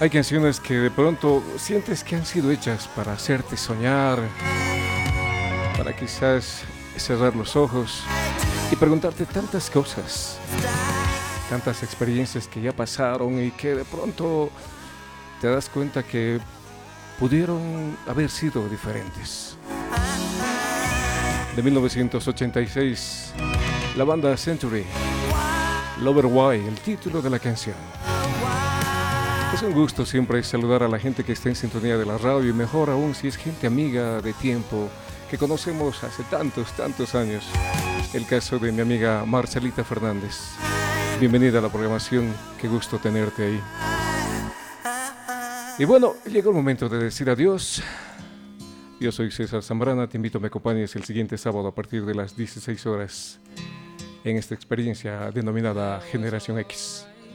Hay canciones que de pronto sientes que han sido hechas para hacerte soñar, para quizás cerrar los ojos y preguntarte tantas cosas, tantas experiencias que ya pasaron y que de pronto te das cuenta que pudieron haber sido diferentes. De 1986, la banda Century, Lover Why, el título de la canción. Es un gusto siempre saludar a la gente que está en sintonía de la radio y mejor aún si es gente amiga de tiempo que conocemos hace tantos años. El caso de mi amiga Marcelita Fernández. Bienvenida a la programación, qué gusto tenerte ahí. Y bueno, llegó el momento de decir adiós. Yo soy César Zambrana, te invito a que me acompañes el siguiente sábado a partir de las 16 horas en esta experiencia denominada Generación X.